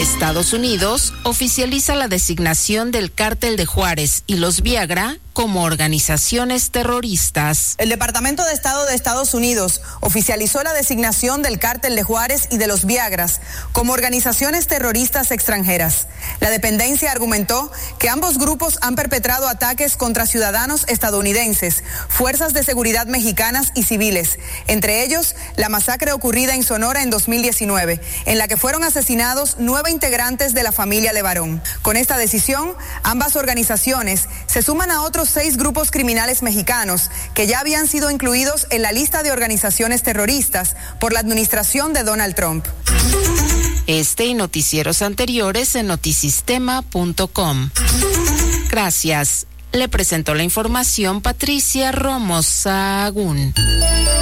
Estados Unidos oficializa la designación del Cártel de Juárez y los Viagra como organizaciones terroristas. El Departamento de Estado de Estados Unidos oficializó la designación del Cártel de Juárez y de los Viagras como organizaciones terroristas extranjeras. La dependencia argumentó que ambos grupos han perpetrado ataques contra ciudadanos estadounidenses, fuerzas de seguridad mexicanas y civiles, entre ellos la masacre ocurrida en Sonora en 2019, en la que fueron asesinados 9 integrantes de la familia Levarón. Con esta decisión, ambas organizaciones se suman a otros 6 grupos criminales mexicanos que ya habían sido incluidos en la lista de organizaciones terroristas por la administración de Donald Trump. Este y noticieros anteriores en notisistema.com. Gracias. Le presentó la información Patricia Romo Sahagún.